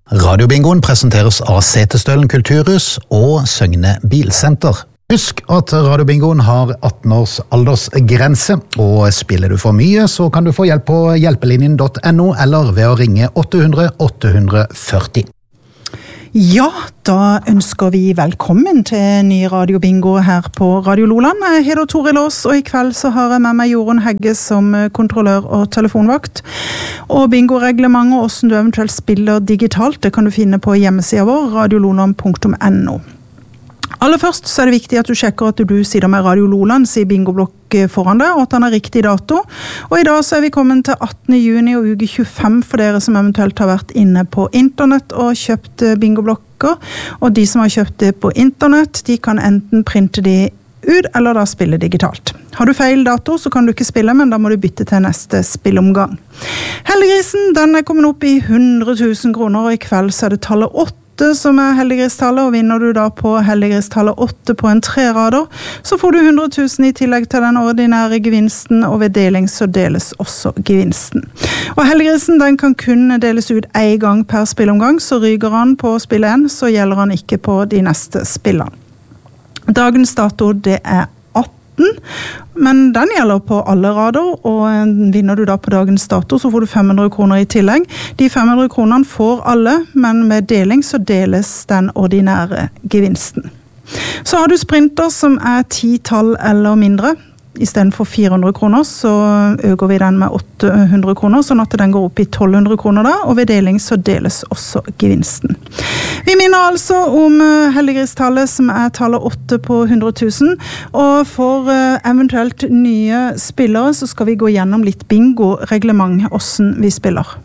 Radiobingoen presenteres av Setesdølen Kulturhus og Søgne Bilsenter. Husk at Radiobingoen har 18 års aldersgrense, og spiller du for mye, så kan du få hjelp på hjelpelinjen.no eller ved å ringe 800 840. Ja, da ønsker vi velkommen til ny radiobingo her på Radio Loland. Jeg heter Toril Aas, og i kveld så har jeg med meg Jorunn Hegge som kontrollør og telefonvakt. Og bingoreglementet og hvordan du eventuelt spiller digitalt, det kan du finne på hjemmesiden vår, radiololand.no. Aller først så er det viktig at du sjekker at du sitter med Radio Loland i bingoblokk foran deg, og at den har riktig dato. Og i dag så er vi kommet til 18. juni og uke 25 for dere som eventuelt har vært inne på internett og kjøpt bingoblokker. Og de som har kjøpt det på internett, de kan enten printe de ut eller da spille digitalt. Har du feil dato så kan du ikke spille, men da må du bytte til neste spillomgang. Heldiggrisen, den er kommet opp i 100 000 kroner, og i kveld så er det tallet 8 som er heldiggristallet, og vinner du da på heldiggristallet 8 på en 3-rader, så får du 100 000 i tillegg til den ordinære gevinsten, og ved deling så deles også gevinsten. Og heldiggrisen, den kan kun deles ut en gang per spillomgang, så ryker han på spill 1, så gjelder han ikke på de neste spillene. Dagens dato, det er 18, men den gjelder på alle rader, og vinner du da på dagens dato, så får du 500 kroner i tillegg. De 500 kronene får alle, men med deling så deles den ordinære gevinsten. Så har du sprinter som er 10 tall eller mindre. I stedet for 400 kroner så øker vi den med 800 kroner, sånn at den går opp i 1200 kroner da, og ved deling så deles også gevinsten. Vi minner altså om heldiggristallet som er tallet 8 på 100 000, og for eventuelt nye spillere så skal vi gå gjennom litt bingo-reglement, hvordan vi spiller.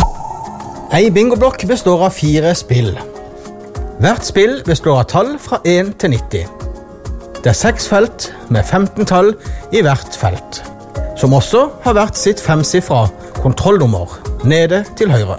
En bingoblokk består av 4 spill. Hvert spill består av tall fra 1 til 90. Det er 6 felt med 15 tall i hvert felt, som også har hvert sitt 5-sifra kontrollnummer, nede til høyre.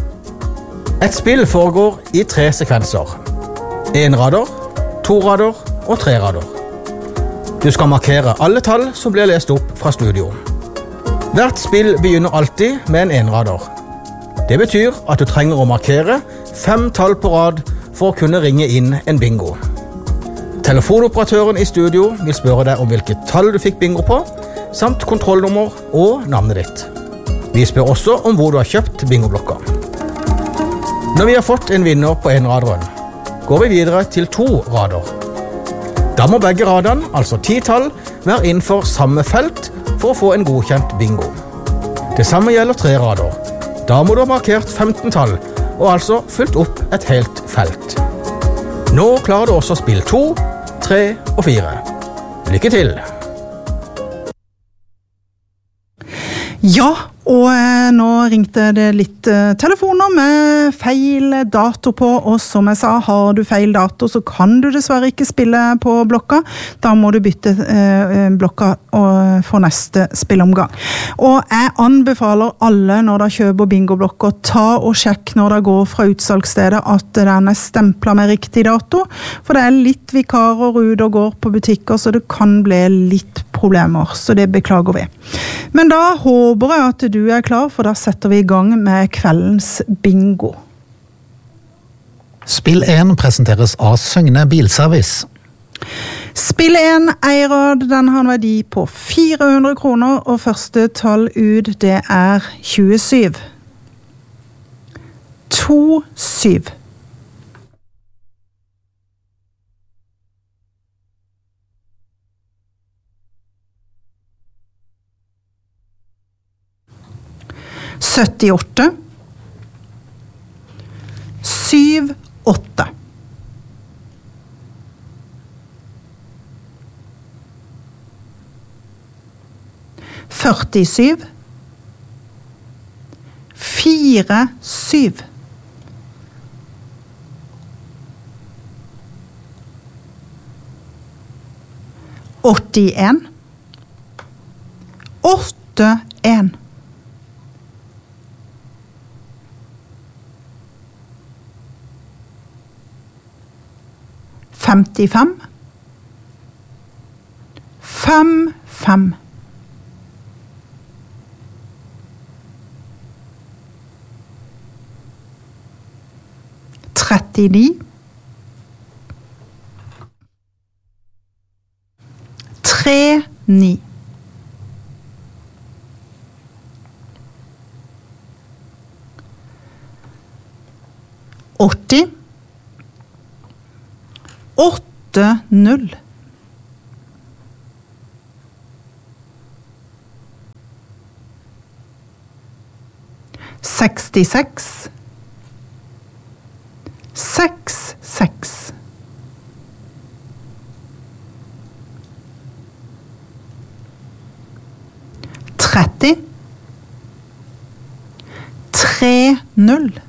Et spill foregår i 3 sekvenser. 1-rader, 2-rader og 3-rader. Du skal markere alle tall som blir lest opp fra studio. Hvert spill begynner alltid med en 1-rader. Det betyr at du trenger å markere 5 tall på rad for å kunne ringe inn en bingo. Telefonoperatøren i studio vil spørre deg om hvilket tall du fikk bingo på, samt kontrollnummer og navnet ditt. Vi spør også om hvor du har kjøpt bingoblokka. Når vi har fått en vinner på 1-raderen, går vi videre til 2 rader. Da må begge radene, altså 10 tall, være innenfor samme felt for å få en godkjent bingo. Det samme gjelder 3 rader. Da må du ha markert 15 tall, og altså fylt opp et helt felt. Nå klarer du også spill 2, 3 og 4. Lykke til! Ja, og nå ringte det litt telefoner med feil dato på, og som jeg sa, har du feil dato så kan du dessverre ikke spille på blokka. Da må du bytte blokka for neste spillomgang. Og jeg anbefaler alle når de kjøper bingoblokker, ta og sjekk når de går fra utsalgsstedet at den er stemplet med riktig dato, for det er litt vikarer ut og går på butikker, så det kan bli litt problemer, så det beklager vi. Men da håper jeg at du er klar, for da setter vi i gang med kveldens bingo. Spill 1 presenteres av Søgne Bilservice. Spill 1 eierad, den har en verdi på 400 kroner, og første tall ut, det er 27. 27. 78 78 47 47 81 81 55 55 56 39 39 80 80 66 66 30 30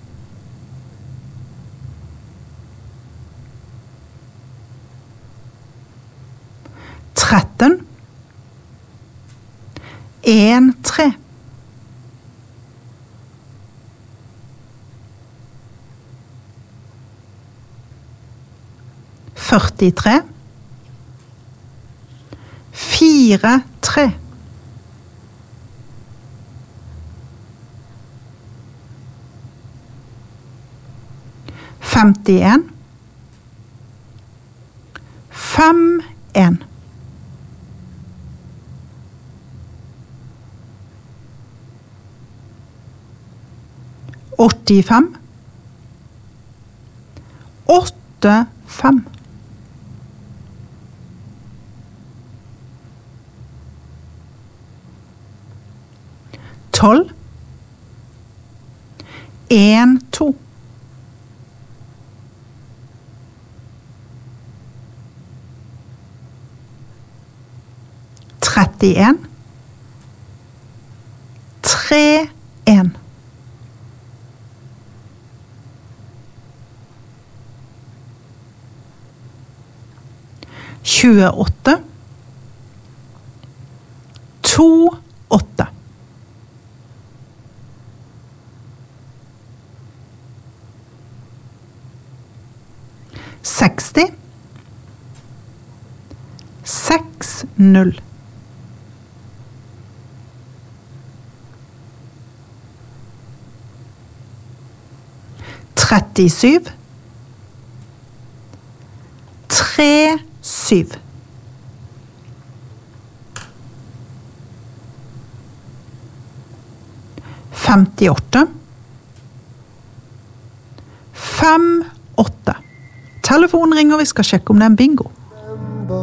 13 13 43 43 51 51 85 85 12 1 2 31 3 1 28 2 8 60 6 0 37 3 7 58 5 8 Telefonen ringer, vi skal sjekke om det er en bingo.